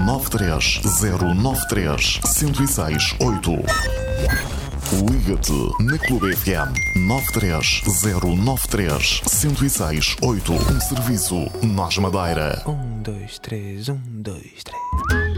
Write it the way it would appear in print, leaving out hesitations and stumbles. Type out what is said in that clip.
93093-1068. Liga-te na Clube FM 93093-1068. Um serviço Nós Madeira. 1, 2, 3, 1, 2, 3.